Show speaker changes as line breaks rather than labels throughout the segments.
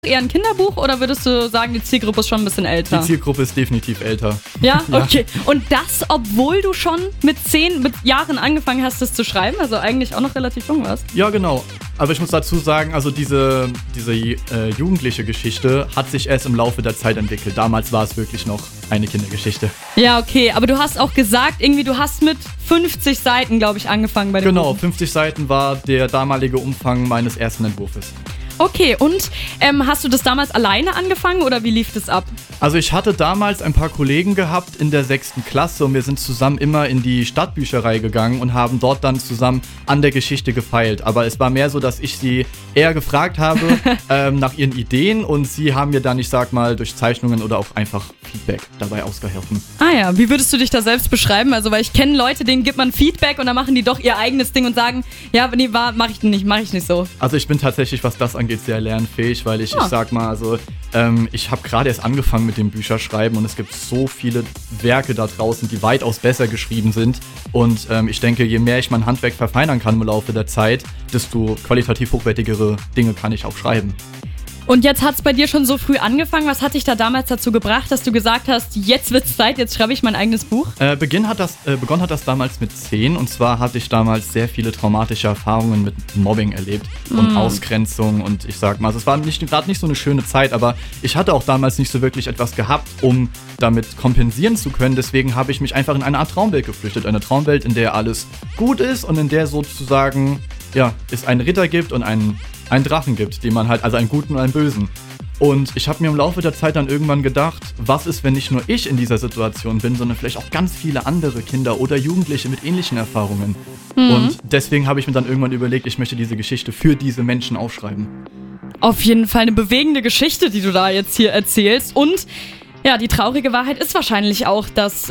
eher ein Kinderbuch oder würdest du sagen, die Zielgruppe ist schon ein bisschen älter?
Die Zielgruppe ist definitiv älter.
Ja? Okay. Und das, obwohl du schon mit 10 Jahren angefangen hast, das zu schreiben, also eigentlich auch noch relativ jung warst?
Ja, genau. Aber ich muss dazu sagen, also diese jugendliche Geschichte hat sich erst im Laufe der Zeit entwickelt. Damals war es wirklich noch eine Kindergeschichte.
Ja, okay. Aber du hast auch gesagt, irgendwie du hast mit 50 Seiten, glaube ich, angefangen bei dem
Genau,
Buch.
50 Seiten war der damalige Umfang meines ersten Entwurfes.
Okay, und hast du das damals alleine angefangen oder wie lief das ab?
Also ich hatte damals ein paar Kollegen gehabt in der 6. Klasse und wir sind zusammen immer in die Stadtbücherei gegangen und haben dort dann zusammen an der Geschichte gefeilt. Aber es war mehr so, dass ich sie eher gefragt habe nach ihren Ideen und sie haben mir dann, ich sag mal, durch Zeichnungen oder auch einfach Feedback dabei ausgeholfen.
Ah ja, wie würdest du dich da selbst beschreiben? Also, weil ich kenne Leute, denen gibt man Feedback und dann machen die doch ihr eigenes Ding und sagen, ja, nee, mach ich nicht so.
Also ich bin tatsächlich, was das angeht, sehr lernfähig, weil ich sag mal, also ich habe gerade erst angefangen mit dem Bücherschreiben und es gibt so viele Werke da draußen, die weitaus besser geschrieben sind und ich denke, je mehr ich mein Handwerk verfeinern kann im Laufe der Zeit, desto qualitativ hochwertigere Dinge kann ich auch schreiben.
Und jetzt hat es bei dir schon so früh angefangen. Was hat dich da damals dazu gebracht, dass du gesagt hast, jetzt wird's Zeit, jetzt schreibe ich mein eigenes Buch?
Begonnen hat das damals mit 10 und zwar hatte ich damals sehr viele traumatische Erfahrungen mit Mobbing erlebt und Ausgrenzung und ich sag mal, also es war gerade nicht so eine schöne Zeit, aber ich hatte auch damals nicht so wirklich etwas gehabt, um damit kompensieren zu können. Deswegen habe ich mich einfach in eine Art Traumwelt geflüchtet. Eine Traumwelt, in der alles gut ist und in der sozusagen es einen Ritter gibt und einen Drachen gibt, den man halt, also einen guten und einen bösen. Und ich habe mir im Laufe der Zeit dann irgendwann gedacht, was ist, wenn nicht nur ich in dieser Situation bin, sondern vielleicht auch ganz viele andere Kinder oder Jugendliche mit ähnlichen Erfahrungen. Und deswegen habe ich mir dann irgendwann überlegt, ich möchte diese Geschichte für diese Menschen aufschreiben.
Auf jeden Fall eine bewegende Geschichte, die du da jetzt hier erzählst. Und ja, die traurige Wahrheit ist wahrscheinlich auch, dass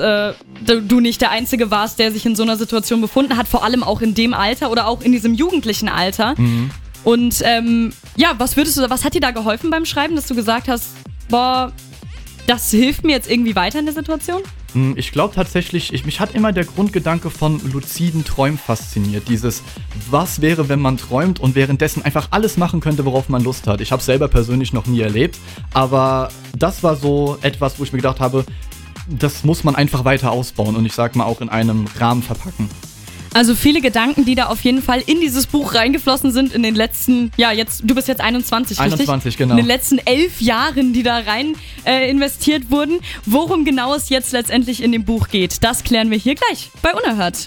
du nicht der Einzige warst, der sich in so einer Situation befunden hat, vor allem auch in dem Alter oder auch in diesem jugendlichen Alter. Und was hat dir da geholfen beim Schreiben, dass du gesagt hast, boah, das hilft mir jetzt irgendwie weiter in der Situation?
Ich glaube tatsächlich, mich hat immer der Grundgedanke von luziden Träumen fasziniert. Dieses, was wäre, wenn man träumt und währenddessen einfach alles machen könnte, worauf man Lust hat. Ich habe es selber persönlich noch nie erlebt, aber das war so etwas, wo ich mir gedacht habe, das muss man einfach weiter ausbauen und ich sag mal auch in einem Rahmen verpacken.
Also viele Gedanken, die da auf jeden Fall in dieses Buch reingeflossen sind in den letzten, du bist jetzt 21, richtig?
21, genau.
In den letzten 11 Jahren, die da rein investiert wurden. Worum genau es jetzt letztendlich in dem Buch geht, das klären wir hier gleich bei Unerhört.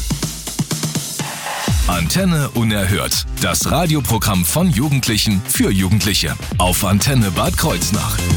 Antenne Unerhört, das Radioprogramm von Jugendlichen für Jugendliche auf Antenne Bad Kreuznach.